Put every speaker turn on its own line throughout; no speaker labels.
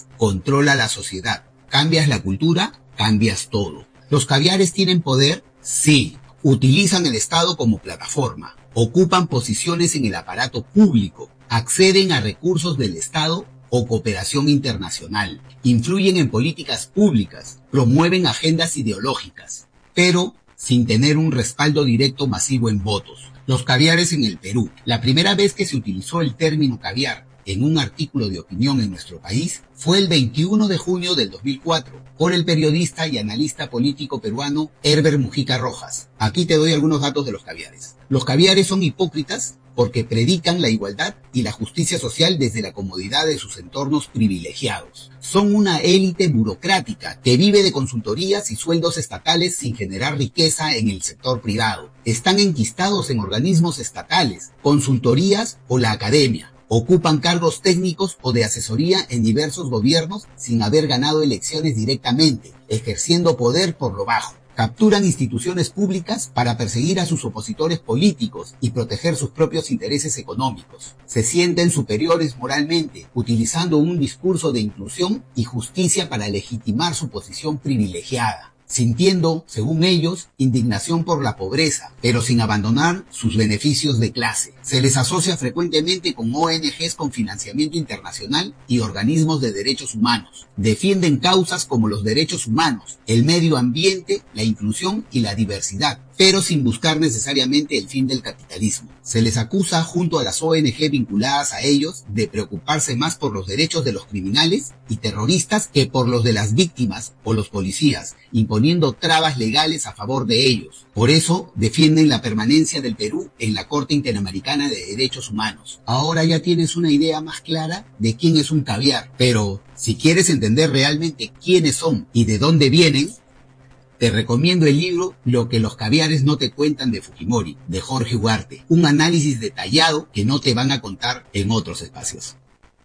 país, controla la sociedad. Cambias la cultura, cambias todo. ¿Los caviares tienen poder? Sí. Utilizan el Estado como plataforma. Ocupan posiciones en el aparato público. Acceden a recursos del Estado o cooperación internacional. Influyen en políticas públicas. Promueven agendas ideológicas. Pero sin tener un respaldo directo masivo en votos. Los caviares en el Perú. La primera vez que se utilizó el término caviar en un artículo de opinión en nuestro país fue el 21 de junio del 2004 por el periodista y analista político peruano Herbert Mujica Rojas. Aquí te doy algunos datos de los caviares. Los caviares son hipócritas porque predican la igualdad y la justicia social desde la comodidad de sus entornos privilegiados. Son una élite burocrática que vive de consultorías y sueldos estatales sin generar riqueza en el sector privado. Están enquistados en organismos estatales, consultorías o la academia. Ocupan cargos técnicos o de asesoría en diversos gobiernos sin haber ganado elecciones directamente, ejerciendo poder por lo bajo. Capturan instituciones públicas para perseguir a sus opositores políticos y proteger sus propios intereses económicos. Se sienten superiores moralmente, utilizando un discurso de inclusión y justicia para legitimar su posición privilegiada, sintiendo, según ellos, indignación por la pobreza, pero sin abandonar sus beneficios de clase. Se les asocia frecuentemente con ONGs con financiamiento internacional y organismos de derechos humanos. Defienden causas como los derechos humanos, el medio ambiente, la inclusión y la diversidad, pero sin buscar necesariamente el fin del capitalismo. Se les acusa, junto a las ONG vinculadas a ellos, de preocuparse más por los derechos de los criminales y terroristas que por los de las víctimas o los policías, imponiendo trabas legales a favor de ellos. Por eso defienden la permanencia del Perú en la Corte Interamericana de Derechos Humanos. Ahora ya tienes una idea más clara de quién es un caviar, pero si quieres entender realmente quiénes son y de dónde vienen, te recomiendo el libro Lo que los caviares no te cuentan de Fujimori, de Jorge Ugarte, un análisis detallado que no te van a contar en otros espacios.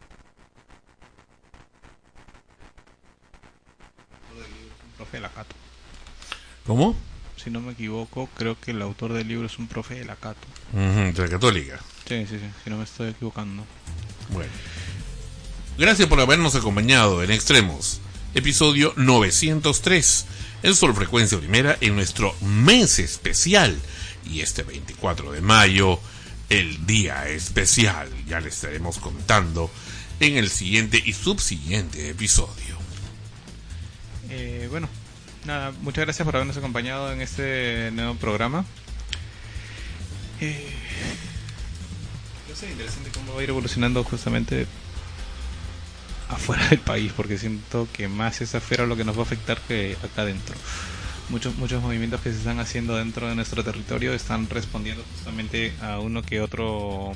Profe de la Cato.
¿Cómo?
Si no me equivoco, creo que el autor del libro es un profe de la Cato.
De la Católica.
Sí, si no me estoy equivocando.
Bueno. Gracias por habernos acompañado en Extremos, episodio 903, en Sol Frecuencia Primera, en nuestro mes especial. Y este 24 de mayo, el día especial. Ya le estaremos contando en el siguiente y subsiguiente episodio.
Bueno, nada, muchas gracias por habernos acompañado en este nuevo programa. Va a ser interesante cómo va a ir evolucionando justamente afuera del país, porque siento que más es afuera lo que nos va a afectar que acá adentro. Muchos movimientos que se están haciendo dentro de nuestro territorio están respondiendo justamente a uno que otro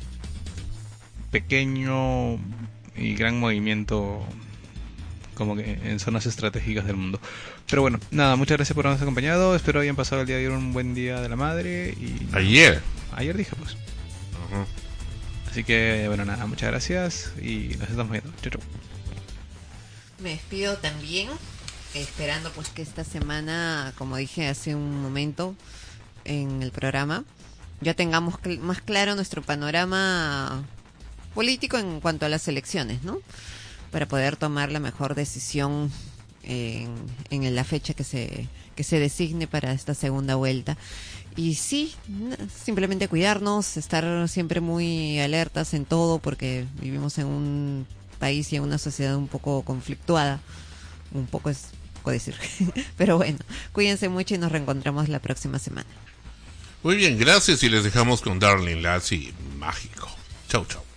pequeño y gran movimiento como que en zonas estratégicas del mundo. Pero bueno, nada, muchas gracias por habernos acompañado. Espero hayan pasado el día de ayer un buen día de la madre. Y ayer dije pues. Así que bueno, nada, muchas gracias y nos estamos viendo. Chau, chau.
Me despido también, esperando pues que esta semana, como dije hace un momento en el programa, ya tengamos más claro nuestro panorama político en cuanto a las elecciones, ¿no? Para poder tomar la mejor decisión en la fecha que se designe para esta segunda vuelta. Y sí, simplemente cuidarnos, estar siempre muy alertas en todo, porque vivimos en un país y en una sociedad un poco conflictuada. Un poco es poco decir. Pero bueno, cuídense mucho y nos reencontramos la próxima semana.
Muy bien, gracias y les dejamos con Darling Lassie Mágico. Chau, chau.